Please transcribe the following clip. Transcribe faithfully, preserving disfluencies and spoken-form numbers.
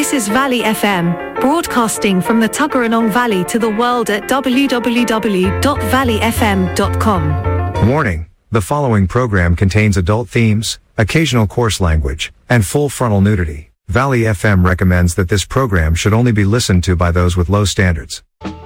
This is Valley F M, broadcasting from the Tuggeranong Valley to the world at w w w dot valley f m dot com. Warning: the following program contains adult themes, occasional coarse language, and full frontal nudity. Valley F M recommends that this program should only be listened to by those with low standards.